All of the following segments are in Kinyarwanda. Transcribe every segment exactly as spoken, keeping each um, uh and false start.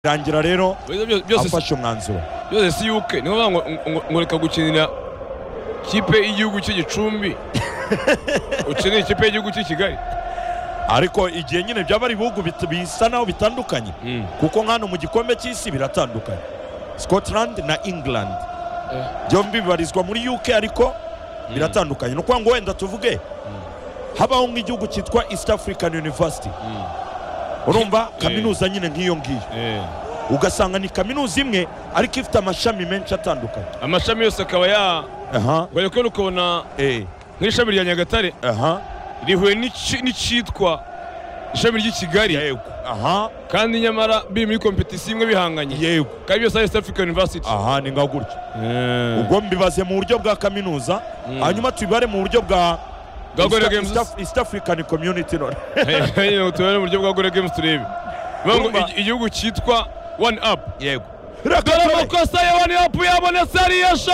rangira rero afashe umwanzuro byose si yuke niho ngoreka gukinira kipe y'igihugu cy'Igicumbi ukeneye ikipe y'igihugu cy'Ikigali ariko igihe nyine byaba ari ibihugu bisa naho bitandukanye kuko nkano mu gikombe cy'isi biratandukanye Scotland na England byombi bibarizwa muri U K ariko biratandukanye no ngo wenda tuvuge habaho nk'igihugu cyitwa East African University urumva kaminuza nyine nk'iyo ngiyo ugasanga ni kaminuza imwe ariko ifite amashami menshi atandukanye amashami yose akaba ya aha ngo yuko ukabona eh nk'ishami rya Nyagatare aha rihuye n'icitwa ishami ry'Ikigali yego aha kandi nyamara biri muri competition imwe bihanganye yego kandi byose East African University aha ni ngaguryo ubwo mbibaze mu buryo bwa kaminuza hanyuma tubare mu buryo bwa Gagore Games East African Community none eh tubare mu buryo bwa Gagore Games turebe bango igihugu cyitwa One Up yego Rakara makosa ya One Up yabonetse ari yasho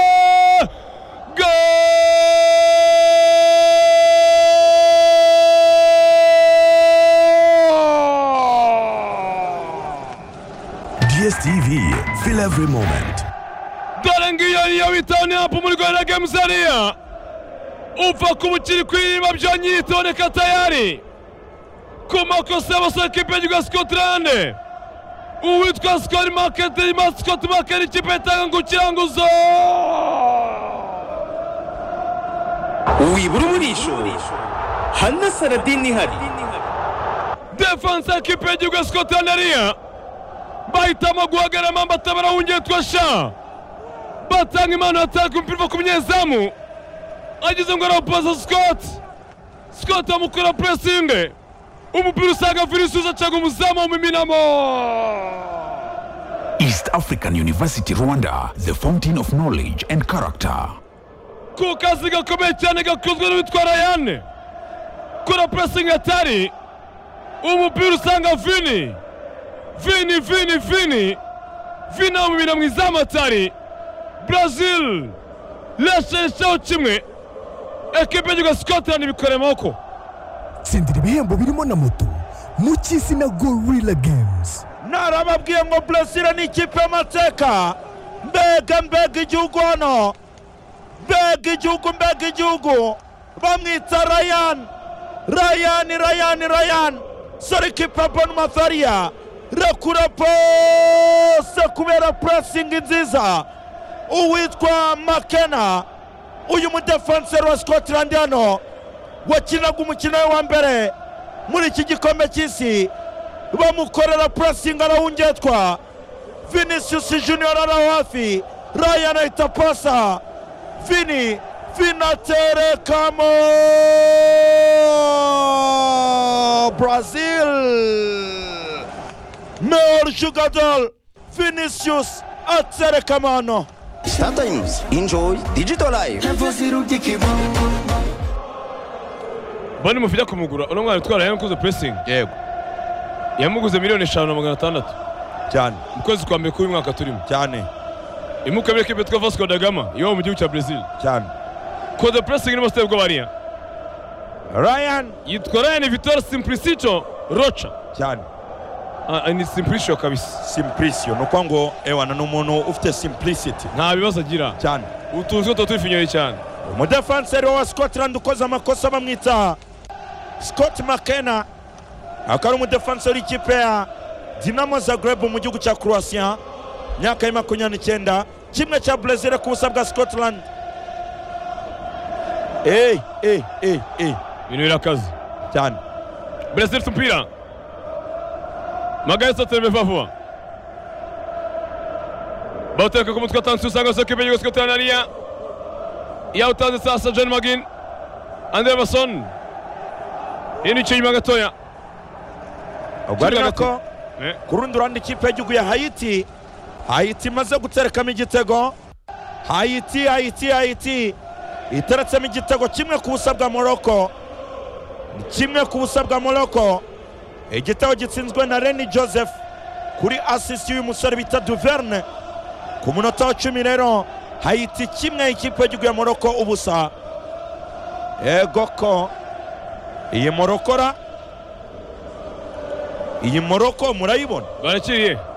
D S T V, feel every moment. Dore ngiyo niyo bitone hapo muri Gagore Games ariya uva kumukiri kwiba byonyitondeka tayari ku makosa y'abasore kipe y'igihugu Scotland uwitwa Scott Market Scott Market ikipe itanga ngo kiranguzo wibura umurisho Hanna Saladini hari defense kipe y'igihugu Scotland ariya bahitamo guhagarara mamba tabara wongeye twasha batanga imana ataka umupira ku munyezamu agize ngo arapaza Scott Scott amukora pressing umupira usaga Vinicius acaga umuzamu mu minamo. East African University Rwanda, the fountain of knowledge and character. Ku kazi gakomeye cyane gakozwe n'uwitwa Ryan kora pressing atari umupira usanga Vini Vini Vini Vini Vini mu minamo izamu atari Brazil leshe cyo kimwe ekipe y'Igihugu Scotland bikore moko tsindira ibihembo birimo na moto mu cy'isi na Gorilla Games. Narababwiye ngo Brazil ni ikipe y'amateka mbega mbega igihugu hano mbega igihugu mbega igihugu bamwita Ryan Ryan Ryan Ryan sori kipa Bon Matharia rekura pose kubera pressing nziza uwitwa McKenna uyu mu defenseur wa Scotland hano wakinaga umukino wa mbere muri iki gikombe cy'isi bamukorera pressing arahungetwa Vinicius Junior ara hafi Ryan ahita pasa Vini Vinaterekamo Brazil meilleur joueur Vinicius Aterekamano. Sometimes enjoy digital life. Bani mufija kumugura uno mwana twara yamukoze pressing Yego yamuguze miliyoni eshanu na magana atandatu cyane mukwezi kwa mbere k'uyu mwaka turimo cyane imukabye kipe twa Vasco da Gama yo mu gihugu cya Brazil cyane ko the pressing ni mustebwo bariya Ryan yitwa Ryan Vitor Simplicio Rocha cyane ah ni Simplicio kabisa Simplicio no kwango ewana n'umuntu ufite simplicity nta bibazo agira cyane utunzwe to tufinyoye cyane mu defenseur wa Scotland ukoze amakosa bamwita Scott McKenna akari mu defenseur ikipe ya Dinamo Zagreb mu gihugu cya Croatia myaka ya makumyabiri n'icyenda kimwe cya Brazil ku busa bwa Scotland. Eh eh eh eh ibintu birakaze cyane Brazil tumpira Magaisa Televava bateka ku mutwe atansi usanga so kipe y'Igihugu Scotland ariya ya utanze sasa John Magin Anderson ini cyima gatoya ubwo ko kurundi ruhande ikipe y'igihugu ya Haiti Haiti maze guterekamo igitego Haiti Haiti Haiti iteretsemo igitego kimwe ku busa bwa Morocco kimwe ku busa bwa Morocco igitego gitsinzwe na Reni Joseph kuri assist y'uyu musore bita Duverne ku munota wa cumi rero Haiti kimwe ikipe y'igihugu ya Morocco ubusa ego ko iyi Morocco ra iyi Morocco murayibona barakiriye